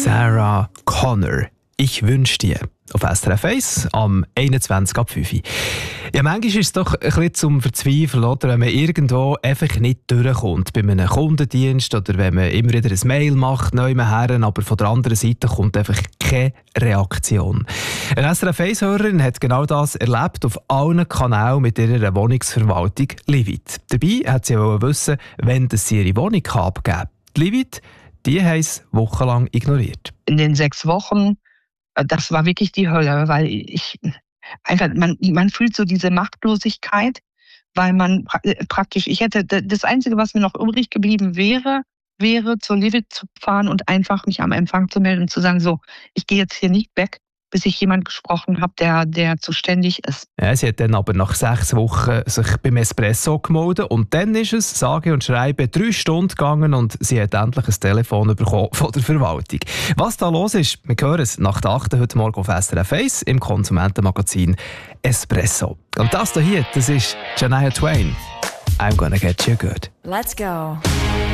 Sarah Connor. Ich wünsche dir. Auf SRF 1 am 21 ab 5 Uhr. Ja, manchmal ist es doch ein bisschen zum Verzweifeln, oder? Wenn man irgendwo einfach nicht durchkommt. Bei einem Kundendienst oder wenn man immer wieder ein Mail macht, neu her, aber von der anderen Seite kommt einfach keine Reaktion. Eine SRF 1-Hörerin hat genau das erlebt auf allen Kanälen mit ihrer Wohnungsverwaltung Livit. Dabei hat sie auch wissen, wann sie ihre Wohnung abgeben kann. Die Livit, die haben es wochenlang ignoriert. In den 6 Wochen, das war wirklich die Hölle, weil man fühlt so diese Machtlosigkeit, weil man praktisch, das Einzige, was mir noch übrig geblieben wäre zur Livit zu fahren und einfach mich am Empfang zu melden und zu sagen, so, ich gehe jetzt hier nicht weg, bis ich jemand gesprochen habe, der zuständig ist. Ja, sie hat dann aber nach 6 Wochen sich beim Espresso gemeldet und dann ist es, sage und schreibe, 3 Stunden gegangen und sie hat endlich ein Telefon bekommen von der Verwaltung. Was da los ist, wir hören es nach der 8. heute Morgen auf SRF 1 im Konsumentenmagazin Espresso. Und das hier, das ist Shania Twain. I'm gonna get you good. Let's go.